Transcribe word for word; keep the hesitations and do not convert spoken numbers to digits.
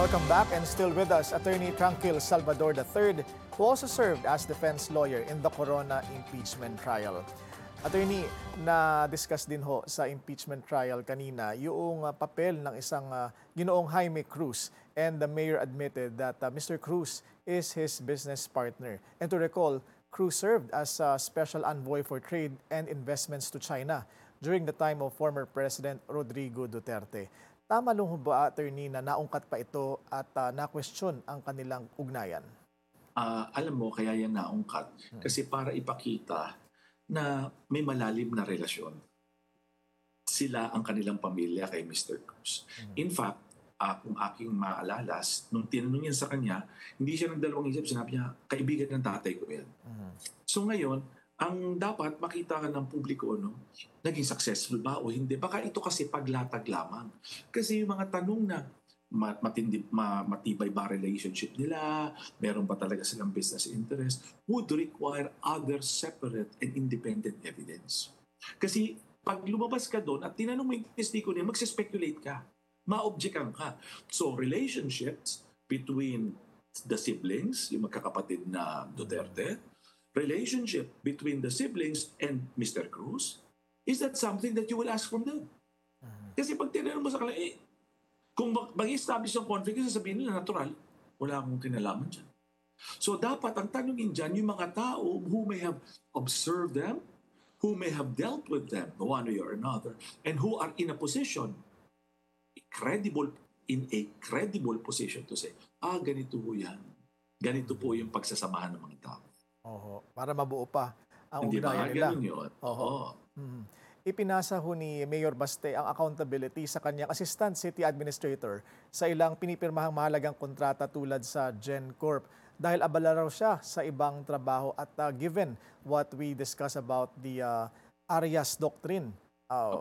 Welcome back, and still with us, Attorney Tranquil Salvador the third, who also served as defense lawyer in the Corona impeachment trial. Attorney, na-discuss din ho sa impeachment trial kanina yung uh, papel ng isang uh, ginoong Jaime Cruz, and the mayor admitted that uh, Mister Cruz is his business partner. And to recall, Cruz served as a special envoy for trade and investments to China during the time of former President Rodrigo Duterte. Tama lang ho ba, attorney, na naungkat pa ito at uh, na-question ang kanilang ugnayan? Uh, alam mo, kaya yan naungkat. Kasi para ipakita na may malalim na relasyon sila ang kanilang pamilya kay Mister Cruz. In fact, uh, kung aking maalalas, nung tinanong yan sa kanya, hindi siya nagdalawang isip, sinabi niya, kaibigan ng tatay ko yan. So ngayon, ang dapat makita ka ng publiko, no, naging successful ba o hindi. Baka ito kasi paglatag lamang. Kasi yung mga tanong na matindi, matibay ba relationship nila, meron ba talaga silang business interest, would require other separate and independent evidence. Kasi pag lumabas ka doon at tinanong mo yung testigo niya, magsispekulate ka, ma-objectan ka. So relationships between the siblings, yung magkakapatid na Duterte, relationship between the siblings and Mister Cruz, is that something that you will ask from them? Kasi pag tinanong mo sa kanila, eh, kung mag-establish ng conflict, sasabihin nila natural, wala akong kinalaman dyan. So dapat ang tanongin dyan, yung mga tao who may have observed them, who may have dealt with them one way or another, and who are in a position, credible, in a credible position to say, ah, ganito po yan. Ganito po yung pagsasamahan ng mga tao. Oho, para mabuo pa ang Hindi ba? ugnayan nila. Ganun yun. Oho. Hmm. Ipinasa ho ni Mayor Baste ang accountability sa kanyang assistant city administrator sa ilang pinipirmahang mahalagang kontrata tulad sa GenCorp dahil abala raw siya sa ibang trabaho at uh, given what we discuss about the uh, Arias Doctrine, uh,